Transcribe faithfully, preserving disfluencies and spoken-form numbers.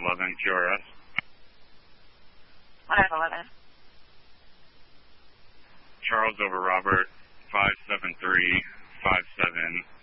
eleven Q R S. one F eleven. Charles over Robert, five seven three five seven.